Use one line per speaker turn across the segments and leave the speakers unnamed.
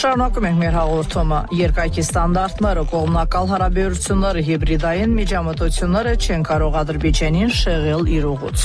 Շարունակում ենք մեր հաղորդումը։ Երկայքի ստանդարտները, կողմնակալ հարաբերությունները, հիբրիդային միջամտությունները չեն կարող Ադրբեջանին շեղել իր ուղուց։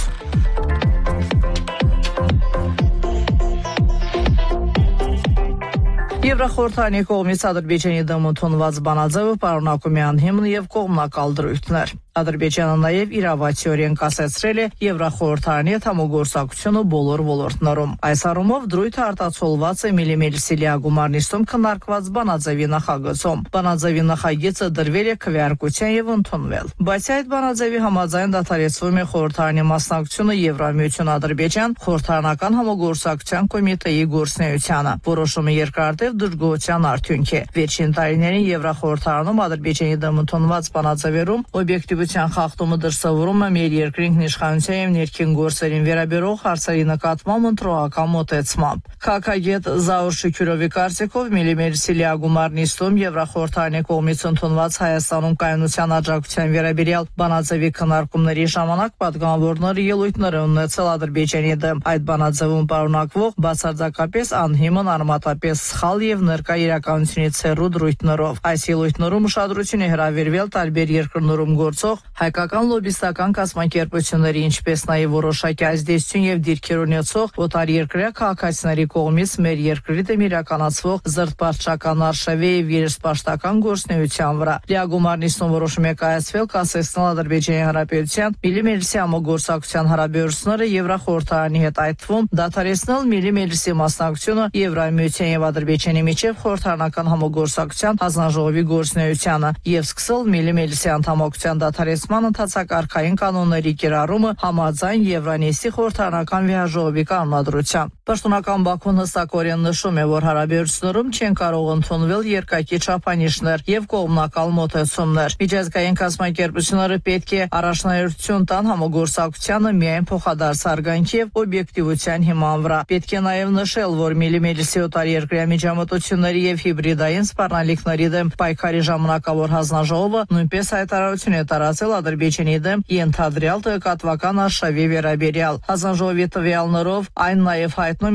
Եվրախորհրդանի կողմից Ադրբեջանի դեմ ընդունված բանաձևը պարունակում է անհիմն եւ կողմնակալ դրույթներ։ Ադրբեջանը նաև իրավացիորեն կասեցրել է Եվրախորհրդանի հետ համագործակցությունը բոլոր ոլորտներում։ Այս առումով դրույթը արտացոլված է միլիմերսի լիագումար նիստում քննարկված բանաձևի նախագծում։ Բանաձևի նախագիծը դրվել է քվեարկության եւ ընդունվել։ Բայց այդ բանաձևի համաձայն դադարեցվում է խորհրդարանի մասնակցությունը Եվրամիություն Ադրբեջան խորհրդարանական համագործակցության կոմիտեի գործունեությանը։ Որոշումը երկարատև դժգոհության արդյունք է։ Վերջին տարիներին Եվրախորհրդարանում Ադրբեջանի դեմ ընդունված բանաձևերում օբյեկտիվության խախտումը դրսևորում է մեր երկրի ինքնիշխանության եւ ներքին գործերին վերաբերող հարցերի նկատմամբ ընտրողական մոտեցմամբ։ Քաղաքագետ Զաուր Շուքյուրովի կարծիքով միլիմերսի լիագումար նիստում Եվրախորհրդարանի կողմից ընդունված Հայաստանում կայունության աջակցության վերաբերյալ բանաձևի քննարկումների ժամանակ պատգամավորները ելույթներ են ունեցել Ադրբեջանի դեմ։ Այդ բանաձևում պարունակվող բացարձակապես անհիմն, արմատապես սխալ եւ ներկա իրականությունից հեռու դրույթներով։ Այս ելույթներում ուշադրություն է հրավիրվել տարբեր երկրներում գործող հայկական լոբիստական կազմակերպությունների, ինչպես նաեւ որոշակի ազդեցություն եւ դիրքեր ունեցող օտարերկրյա քաղաքացիների կողմից մեր երկրի դեմ իրականացվող զրդպարտչական արշավի եւ երեսպաշտական գործունեության վրա։ Լիագումար նիստում որոշում է կայացվել կասեցնել Ադրբեջանի Հանրապետության միլիմերսի համագործակցության հարաբերությունները Եվրախորհրդարանի հետ, այդ թվում դադարեցնել միլիմերսի մասնակցությունը Եվրամիության եւ Ադրբեջանի միջև խորհրդարանական համագործակցության հանձնաժողովի գործունեությանը եւ սկսել միլիմերսի անդամակցության դադարեցման ընդհանցակարգային կանոնների կիրառումը համաձայն Եվրանեստի խորհրդարանական վեհաժողովի կանոնադրության։ Պաշտոնական Բաքուն հստակորեն նշում է, որ հարաբերություններում չեն կարող ընդունվել երկակի չափանիշներ եւ կողմնակալ մոտեցումներ։ Միջազգային կազմակերպությունները պետք է առաջնահերթություն տան համագործակցությանը միայն փոխադարձ արգանքի եւ օբյեկտիվության հիման վրա։ Պետք է նաեւ նշել, որ միլիմերսի օտարերկրյա միջամտությունների եւ հիբրիդային սպառնալիքների դեմ պայքարի ժամանակավոր հանձնաժողովը նույնպես հայտարարություն է տարածել Ադրբեջանի դեմ ենթադրյալ տեղեկատվական արշավի վերաբերյալ։ Հանձնաժողովի տվյալներով այն նաեւ հայտնում